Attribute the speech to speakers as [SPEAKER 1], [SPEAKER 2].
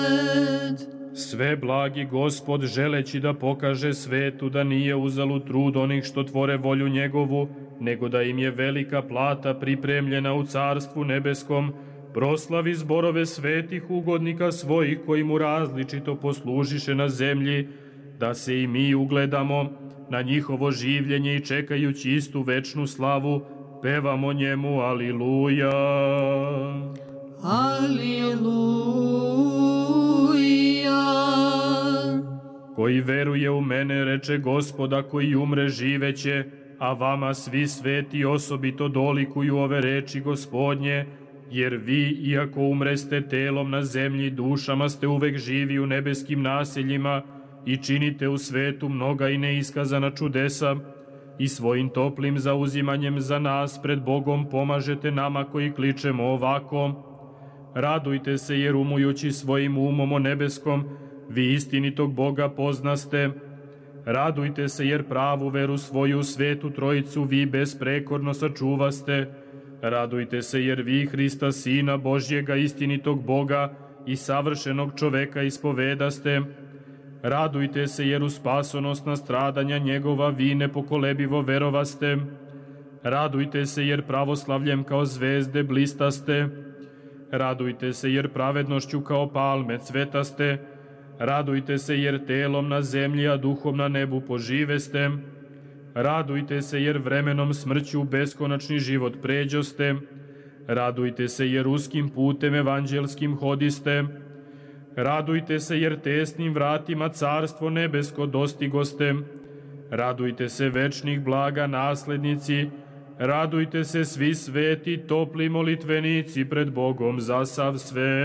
[SPEAKER 1] Sve blagi Gospod, želeći da pokaže svetu da nije uzalud trud onih što tvore volju njegovu, nego da im je velika plata pripremljena u carstvu nebeskom, proslavi zborove svetih ugodnika svojih koji mu različito poslužiše na zemlji, da se i mi ugledamo na njihovo življenje i čekajući istu večnu slavu, pevamo njemu Aliluja.
[SPEAKER 2] Aliluja.
[SPEAKER 1] Koji veruje u mene, reče Gospoda, koji umre živeće, a vama svi sveti osobito dolikuju ove reči Gospodnje, jer vi, iako umreste telom na zemlji, dušama ste uvek živi u nebeskim naseljima i činite u svetu mnoga i neiskazana čudesa i svojim toplim zauzimanjem za nas pred Bogom pomažete nama koji kličemo ovako. Radujte se jer umujući svojim umom o nebeskom, vi istinitog Boga poznaste. Radujte se jer pravu veru svoju u svetu trojicu vi besprekorno sačuvaste. Radujte se jer vi Hrista Sina Božjega istinitog Boga i savršenog čoveka ispovedaste. Radujte se jer u spasonosna stradanja njegova vi nepokolebivo verovaste. Radujte se jer pravoslavljem kao zvezde blistaste. Radujte se jer pravednošću kao palme cvetaste. Radujte se jer telom na zemlji, a duhom na nebu poživeste. Radujte se jer vremenom smrću beskonačni život pređoste. Radujte se jer uskim putem evanđelskim hodiste. Radujte se jer tesnim vratima carstvo nebesko dostigoste. Radujte se večnih blaga naslednici. Radujte se svi sveti topli molitvenici pred Bogom za sav svet.